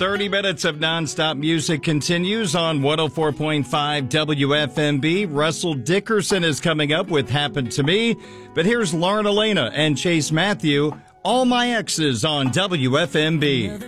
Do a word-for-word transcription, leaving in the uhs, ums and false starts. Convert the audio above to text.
thirty minutes of nonstop music continues on one oh four point five W F M B. Russell Dickerson is coming up with Happened to Me. But here's Lauren Elena and Chase Matthew, All My Exes on W F M B.